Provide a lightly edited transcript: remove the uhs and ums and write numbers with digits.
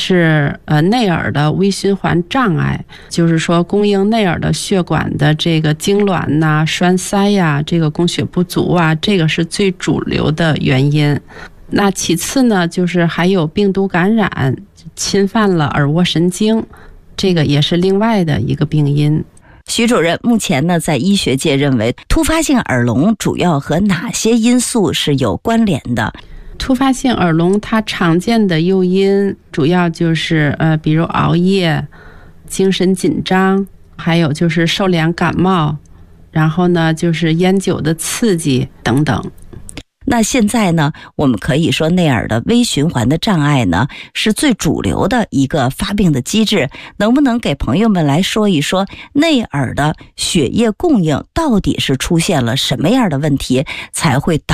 是内耳的微循环障碍，就是说供应内耳的血管的这个痉挛呐、栓塞呀、这个供血不足啊，这个是最主流的原因。那其次呢，就是还有病毒感染侵犯了耳蜗神经，这个也是另外的一个病因。 徐主任，目前呢，在医学界认为突发性耳聋主要和哪些因素是有关联的？ 突发性耳聋它常见的诱因主要就是比如熬夜、精神紧张，还有就是受凉感冒，然后呢就是烟酒的刺激等等。 那现在呢，我们可以说内耳的微循环的障碍呢是最主流的一个发病的机制，能不能给朋友们来说一说内耳的血液供应到底是出现了什么样的问题才会导